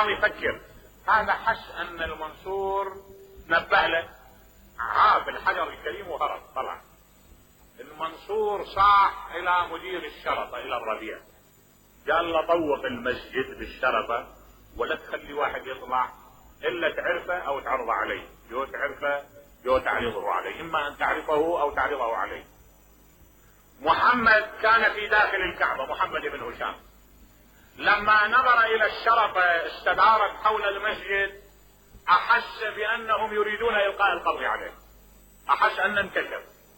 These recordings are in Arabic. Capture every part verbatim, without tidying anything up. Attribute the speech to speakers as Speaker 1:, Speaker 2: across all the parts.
Speaker 1: قام يفكر، هذا حس ان المنصور نبه له، عاب الحجر الكريم وهرب طلع. المنصور صاح الى مدير الشرطة الى الربيع، قال له طوق المسجد بالشرطة ولا تخلي واحد يطلع الا تعرفه او تعرضه عليه، جو تعرفه جو تعرضه عليه، اما ان تعرفه او تعرضه عليه. محمد كان في داخل الكعبة، محمد بن هشام، لما نظر الى الشرطة استدارت حول المسجد احس بانهم يريدون القاء القبض عليه، احس ان انكشف،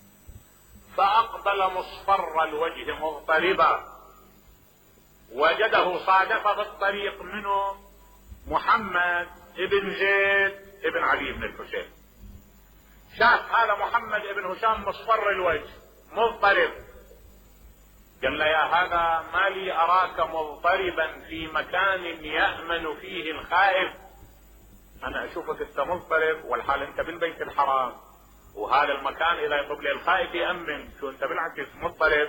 Speaker 1: فاقبل مصفر الوجه مضطربا، وجده صادف في الطريق منه محمد ابن زيد ابن علي بن الحسين. شاف هذا محمد ابن هشام مصفر الوجه مضطرب، قال له يا هذا ما لي اراك مضطربا في مكان يأمن فيه الخائف، انا اشوفك انت مضطرب والحال انت بالبيت الحرام، وهذا المكان اذا يطلب لي الخائف يأمن، شو انت بالعكس مضطرب.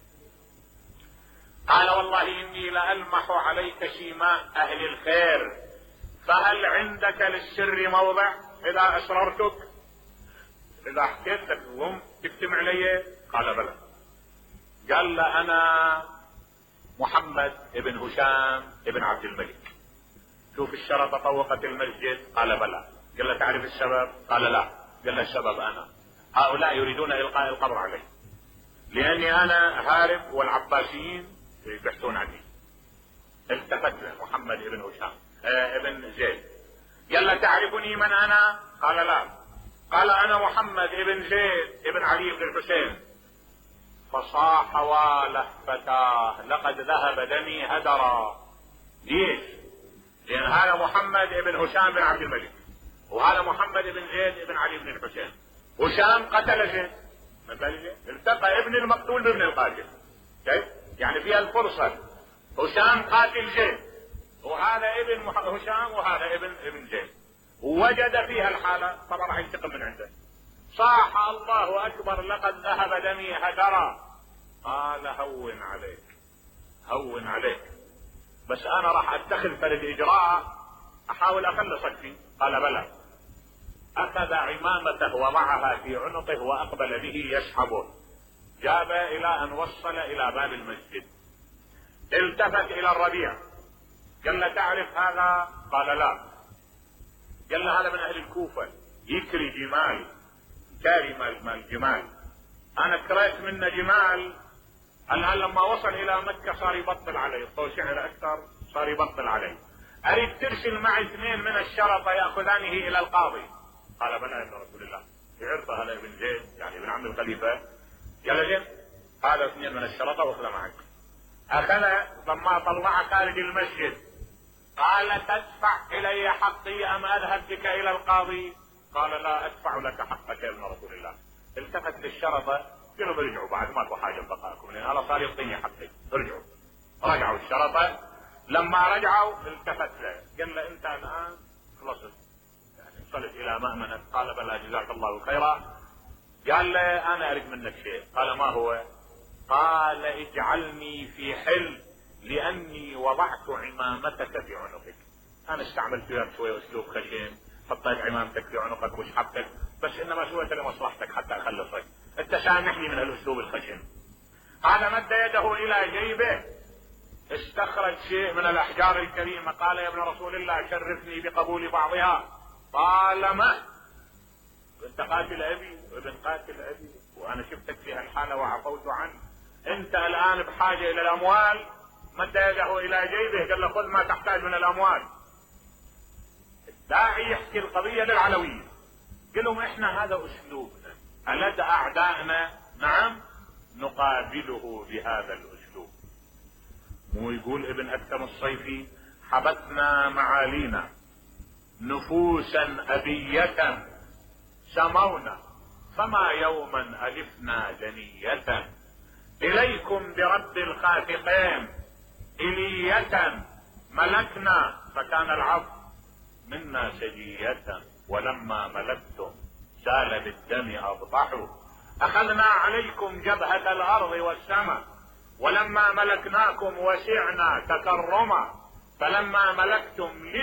Speaker 1: قال والله اني لألمح عليك شيماء اهل الخير، فهل عندك للسر موضع اذا اسررتك، اذا حكيت لك هم تكتم علي؟ قال بلى. قال له انا محمد ابن هشام ابن عبد الملك، شوف الشرطة طوقت المسجد، قال بلى. قال له تعرف السبب؟ قال لا. قال له السبب انا، هؤلاء يريدون القاء القبر علي لاني انا هارب والعباسيين يبحثون عني. التفت له محمد ابن هشام اه ابن زيد، قال له تعرفني من انا؟ قال لا. قال انا محمد ابن زيد ابن علي بن الحسين. فصاح واله فتاه لقد ذهب دمي هدرا. ليش؟ لان هذا محمد ابن هشام بن عبد الملك، وهذا محمد بن زيد بن علي بن الحسين. هشام قتل زيد، التقى ابن المقتول بابن القاتل، كيف؟ يعني فيها الفرصة، هشام قاتل زيد، وهذا ابن هشام وهذا ابن ابن زيد، ووجد فيها الحالة طبعا راح ينتقم من عنده. صاح الله اكبر لقد ذهب دمي هدرا. قال هون عليك هون عليك، بس انا راح اتخذ فرد اجراء احاول اخلصك فيه. قال بلى. اخذ عمامته وضعها في عنقه واقبل به يسحبه، جاب الى ان وصل الى باب المسجد. التفت الى الربيع، قال له تعرف هذا؟ قال لا. قال له هذا من اهل الكوفة، يكري جمال، كاري مال الجمال، انا كريت منه جمال، الان لما وصل الى مكة صار يبطل علي، صار شعر اكثر صار يبطل علي، اريد ترسل معي اثنين من الشرطة ياخذانه الى القاضي. قال بلى يا ابن رسول الله. يعرفه هذا ابن زيد يعني ابن عم الخليفة. قال زين هذا اثنين من الشرطة واخذه معك. اخذ لما طلع خارج المسجد قال تدفع الي حقي ام اذهب بك الى القاضي؟ قال لا ادفع لك حقك يا ابن رسول الله. التفت للشرطة قالوا برجعوا بعد ماكو حاجة بقاكم لان هذا صار يعطيني حقي، ارجعوا. رجعوا الشرطة، لما رجعوا التفت له قال له انت الان خلصت يعني وصلت الى مأمنك. قال بلى جزاك الله خيرا. قال له انا اريد منك شيء. قال ما هو؟ قال اجعلني في حل لاني وضعت عمامتك في عنقك. انا استعملت وياك شوي اسلوب خشن، حطيت عمامتك في عنقك وسحبتك، بس انما سويت لمصلحتك حتى اخلصك، انت سامحني من الاسلوب الخشن. هذا مد يده الى جيبه، استخرج شيء من الاحجار الكريمة. قال يا ابن رسول الله شرفني بقبول بعضها. قال ما انت قاتل ابي وابن قاتل ابي وانا شفتك في هالحالة وعفوت عنك، انت الان بحاجة الى الاموال. مد يده الى جيبه قال له خذ ما تحتاج من الاموال. الداعي يحكي القضية للعلوية، قال لهم احنا هذا اسلوبنا، ألد اعدائنا نعم نقابله بهذا الاسلوب. مو يقول ابن اكثم الصيفي حبتنا معالينا نفوسا ابية سمونا فما يوما الفنا دنية، اليكم برب الخافقين الية ملكنا فكان العفو منا سجية، ولما ملكتم سال بالدم اضطحوا، اخذنا عليكم جبهة الارض والسماء، ولما ملكناكم وسعنا تكرما، فلما ملكتم